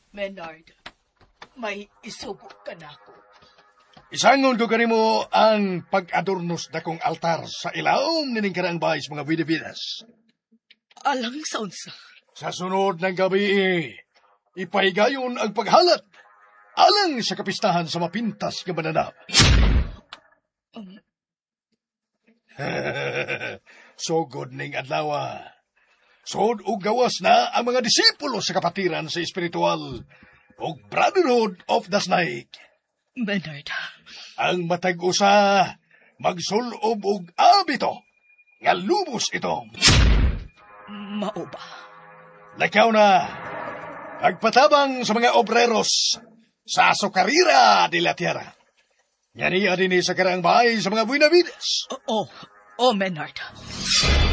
Menard, may isugo ka na ako. Isangon ko kanimo ang pag-adornos na kong altar sa ilawom nining karaang bahay sa mga vidas. Alang sa unsa? Sa sunod ng gabi, ipahigayon ang paghalat alang sa kapistahan sa mapintas nga bananap. Sugod ning adlaw. Sod ug gawas na ang mga disipulo sa kapatiran sa espiritual ug Brotherhood of the Snake. Menard. Ang matag-usa, magsulob og abito, nga lubos ito. Mao ba? Lakaw na, agpatabang sa mga obreros sa Azucarera de la Tierra. Yan iya din sa karaang bahay sa mga Buenavides. Menard.